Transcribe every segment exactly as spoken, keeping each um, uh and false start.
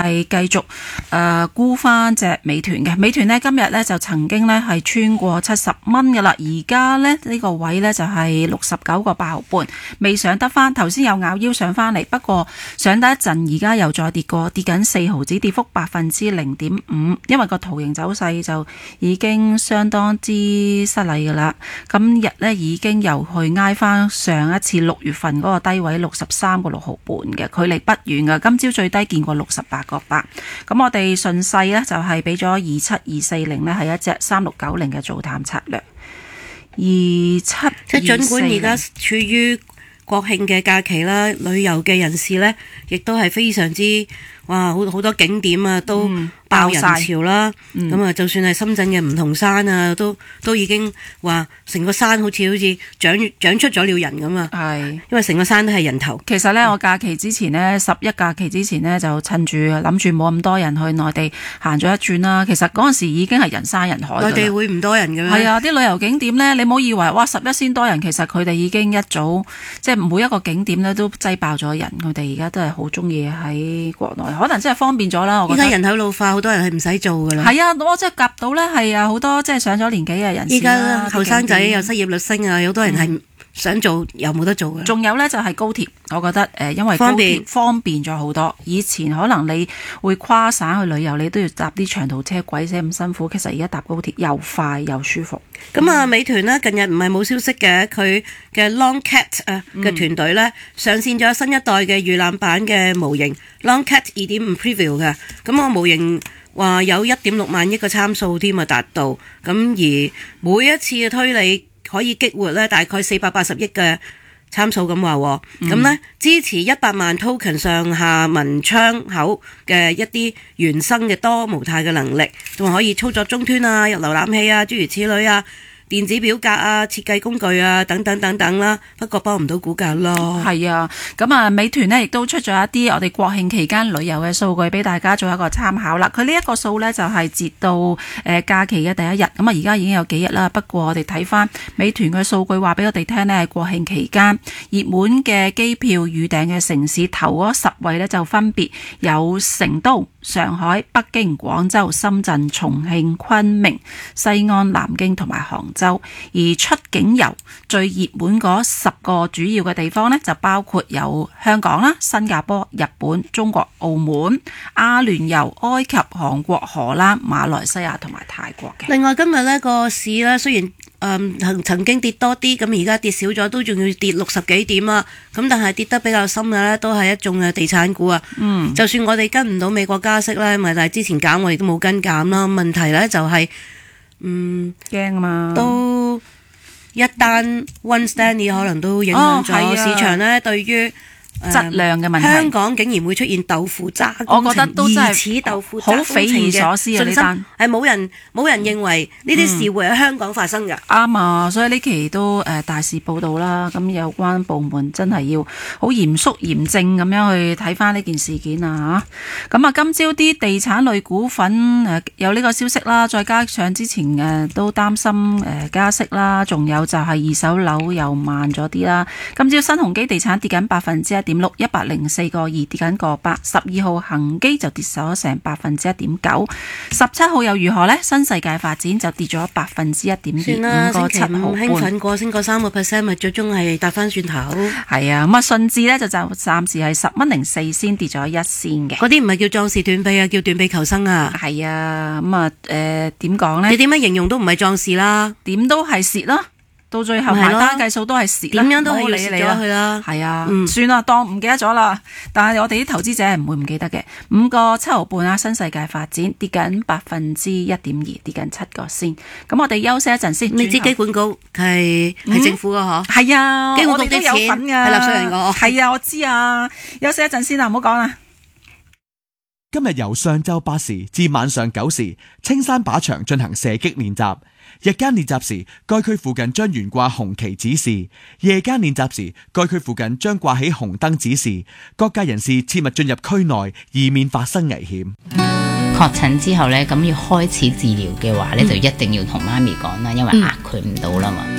係繼續誒沽翻隻美團嘅。美團呢今日呢就曾經呢係穿過七十蚊嘅啦，而家呢呢個位呢就係六十九個八毫半，未上得翻。頭先有咬腰上翻嚟，不過上得一陣，而家又再跌過，跌緊四毫子，跌幅百分之零點五。因為個圖形走勢就已經相當之失禮噶啦。今日呢已經又去挨翻上一次六月份嗰個低位六十三個六毫半嘅，距離不遠噶。今朝最低見過六十八個八。咁我哋順勢呢就係俾咗二七二四零呢係一隻三六九零嘅做淡策略。二七即係儘管而家處於國慶嘅假期啦，旅遊嘅人士呢亦都係非常之哇，好好多景點啊都爆人潮啦。咁啊、嗯，就算係深圳嘅梧桐山啊，都都已經話成個山好似好似長長出咗了人咁啊。係，因為成個山都係人頭。 其實呢，我假期之前呢，十一假期之前呢，就趁住諗住冇咁多人去內地行咗一轉啦。其實嗰陣時已經係人山人海。內地會唔多人嘅咩？ 係啊，啲旅遊景點呢，你唔好以為哇十一先多人，其實佢哋已經一早即係每一個景點呢都擠爆咗人。佢哋而家都係好中意喺國內，可能真係方便咗啦。我覺得而家人口老化，好多人係唔使做噶啦。 係啊，我即係夾到呢，係啊，好多即係上咗年紀嘅人士。 而家後生仔又失業率升啊，有好多人係想做又冇得做嘅。 仲有呢，就係高鐵，我覺得誒、呃，因為高鐵方便咗好多。以前可能你會跨省去旅遊，你都要搭啲長途車，鬼死咁辛苦。其實而家搭高鐵又快又舒服。 咁啊，美團呢近日唔係冇消息嘅，佢嘅 Longcat 啊嘅團隊呢上線咗新一代嘅預覽版嘅模型 Longcat 二點五 Preview 嘅。咁個模型話有一點六萬億個參數添啊，達到。咁而每一次嘅推理可以激活呢大概四百八十億嘅參數咁話。咁、嗯、呢支持一百萬 token 上下文窗口嘅一啲原生嘅多模態嘅能力，仲可以操作終端啊、入瀏覽器啊、諸如此類啊、電子表格啊、設計工具啊等等等等啦，不過幫唔到股價咯。 係啊，咁啊，美團呢亦都出咗一啲我哋國慶期間旅遊嘅數據俾大家做一個參考啦。佢呢一個數呢，就係截到誒假期嘅第一日，咁啊而家已經有幾日啦。不過我哋睇翻美團嘅數據話俾我哋聽呢，係國慶期間熱門嘅機票預訂嘅城市頭嗰十位呢，就分別有成都、上海、北京、廣州、深圳、重慶、昆明、西安、南京同埋杭州。而出境遊最熱門嗰十個主要嘅地方呢，就包括有香港啦、新加坡、日本、中國、澳門、阿聯酋、埃及、韓國、荷蘭、馬來西亞同埋泰國嘅。 另外今日呢個市呢，雖然誒、嗯、曾曾經跌多啲，咁而家跌少咗，都仲要跌六十幾點啊！咁但係跌得比較深嘅呢，都係一眾嘅地產股啊。嗯，就算我哋跟唔到美國加息咧，咪但係之前減我哋都冇跟減啦。問題呢就係、是。嗯，驚啊嘛，都一單 One Stanley 可能都影響咗市場咧，對於質量嘅問題， 香港竟然會出現豆腐渣工程， 我覺得都真係疑似豆腐渣工程嘅好匪夷所思啊！呢單係冇人冇人認為呢啲事會喺香港發生㗎。 啱啊，所以呢期都誒大肆報導啦。咁有關部門真係要好嚴肅嚴正咁樣去睇翻呢件事件啊嚇。咁啊，今朝啲地產類股份誒有呢個消息啦，再加上之前誒都擔心誒加息啦，仲有就係二手樓又慢咗啲啦。今朝新鴻基地產跌緊百分之一點六，一百零四個二跌緊個八，十二號恒基就跌咗成百分之一點九，十七號又如何呢？新世界發展就跌咗百分之一點二，五個七毫半。 興奮過升過三個 percent， 咪最終係搭翻轉頭。 係啊，咁啊順治呢就就暫時係十蚊零四先跌咗一仙嘅。 嗰啲唔係叫壯士斷臂啊，叫斷臂求生啊。 係啊，咁啊誒點講呢？ 你點樣形容都唔係壯士啦， 點都係蝕啦。到最後埋單計數都係蝕， 點樣都係要蝕咗佢啦。 係啊，嗯、算啦，當唔記得咗啦。但係我哋啲投資者係唔會唔記得嘅。五個七毫半啊，新世界發展跌緊百分之一點二，跌緊七個先。咁我哋休息一陣先。 你知機管局係係政府噶嗬？ 係、嗯、啊， 機管局啲錢係納稅人個。 係啊，我知啊。休息一陣先啦，唔好講啦。 今日由上晝八時至晚上九時，青山靶場進行射擊練習。日間練習時，該區附近將懸掛紅旗指示；夜間練習時，該區附近將掛起紅燈指示。各界人士切勿進入區內，以免發生危險。 確診之後呢，咁要開始治療嘅話呢、嗯、就一定要同媽咪講啦，因為呃佢唔到啦嘛。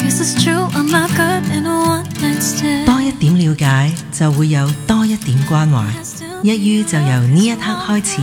多一點了解，就會有多一點關懷。一於就由呢一刻開始。